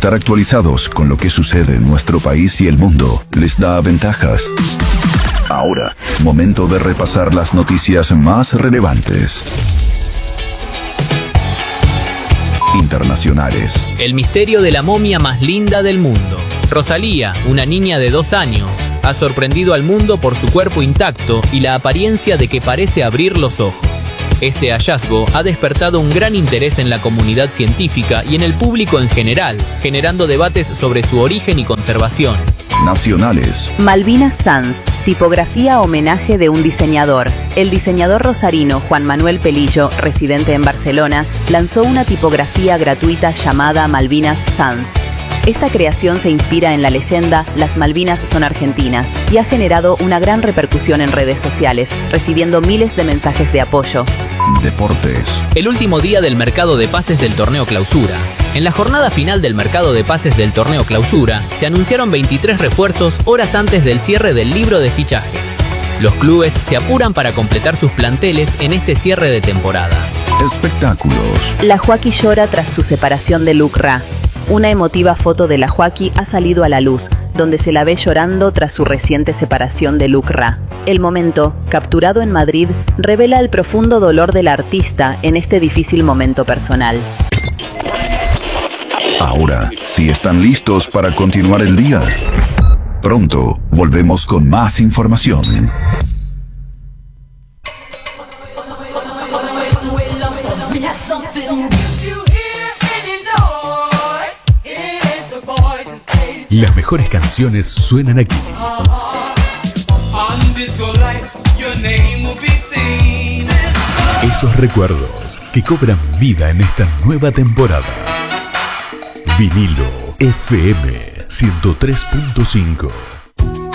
Estar actualizados con lo que sucede en nuestro país y el mundo les da ventajas. Ahora, momento de repasar las noticias más relevantes. Internacionales. El misterio de la momia más linda del mundo. Rosalía, una niña de 2 años, ha sorprendido al mundo por su cuerpo intacto y la apariencia de que parece abrir los ojos. Este hallazgo ha despertado un gran interés en la comunidad científica y en el público en general, generando debates sobre su origen y conservación. Nacionales. Malvinas Sans, tipografía homenaje de un diseñador. El diseñador rosarino Juan Manuel Pelillo, residente en Barcelona, lanzó una tipografía gratuita llamada Malvinas Sans. Esta creación se inspira en la leyenda Las Malvinas son argentinas y ha generado una gran repercusión en redes sociales, recibiendo miles de mensajes de apoyo. Deportes. El último día del mercado de pases del torneo Clausura. En la jornada final del mercado de pases del torneo Clausura, se anunciaron 23 refuerzos horas antes del cierre del libro de fichajes. Los clubes se apuran para completar sus planteles en este cierre de temporada. Espectáculos. La Joaquí llora tras su separación de Lucra. Una emotiva foto de la Joaquí ha salido a la luz, donde se la ve llorando tras su reciente separación de Lucra. El momento, capturado en Madrid, revela el profundo dolor de la artista en este difícil momento personal. Ahora, si están listos para continuar el día, pronto volvemos con más información. Las mejores canciones suenan aquí. Esos recuerdos que cobran vida en esta nueva temporada. Vinilo FM 103.5.